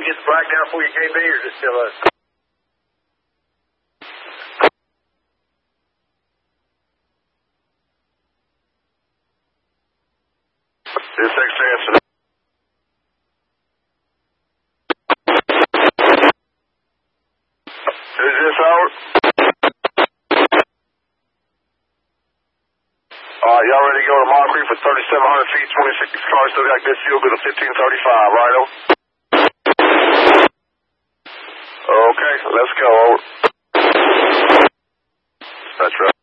get the black down before you KB, or is it still us? This extension. Is this out? Y'all ready to go to Mile Creek for 3,700 feet, 26 cars, still got good fuel, go to 1535, right over? Okay, let's go, over. That's right.